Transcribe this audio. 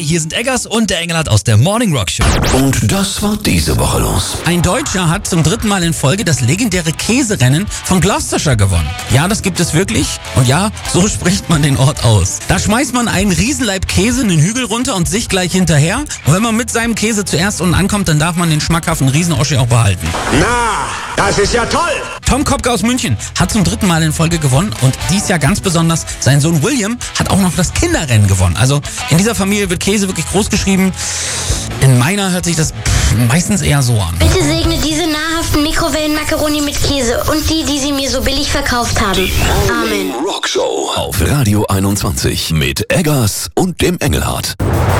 hier sind Eggers und der Engelhardt aus der Morning Rock Show. Und das war diese Woche los. Ein Deutscher hat zum 3. Mal in Folge das legendäre Käserennen von Gloucestershire gewonnen. Ja, das gibt es wirklich. Und ja, so spricht man den Ort aus. Da schmeißt man einen Riesenleib Käse einen Hügel runter und sich gleich hinterher. Und wenn man mit seinem Käse zuerst unten ankommt, dann darf man den schmackhaften Riesenoschi auch behalten. Na, das ist ja toll. Tom Kopke aus München hat zum 3. Mal in Folge gewonnen und dies Jahr ganz besonders sein Sohn William hat auch noch das Kinderrennen gewonnen. Also in dieser Familie wird Käse wirklich groß geschrieben. In meiner hört sich das meistens eher so an. Bitte segne diese nahrhaften Mikrowellen-Macaroni mit Käse und die sie mir so billig verkauft haben. Amen. Rockshow auf Radio 21 mit Eggers und dem Engelhardt.